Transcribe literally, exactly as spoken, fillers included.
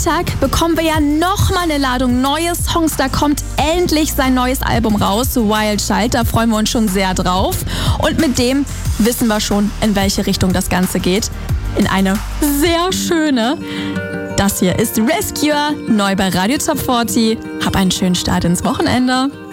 Freitag bekommen wir ja nochmal eine Ladung neue Songs. Da kommt endlich sein neues Album raus, Wild Child. Da freuen wir uns schon sehr drauf. Und mit dem wissen wir schon, in welche Richtung das Ganze geht. In eine sehr schöne. Das hier ist Rescuer, neu bei Radio Top vierzig. Hab einen schönen Start ins Wochenende.